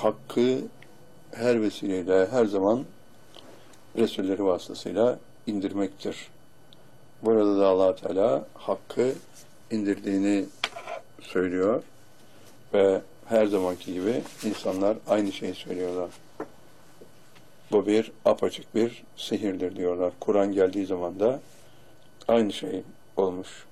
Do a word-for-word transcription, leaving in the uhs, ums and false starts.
hakkı her vesileyle, her zaman Resulleri vasıtasıyla indirmektir. Burada da Allah Teala hakkı indirdiğini söylüyor ve her zamanki gibi insanlar aynı şeyi söylüyorlar. Bu bir apaçık bir sihirdir diyorlar. Kur'an geldiği zaman da aynı şey olmuş.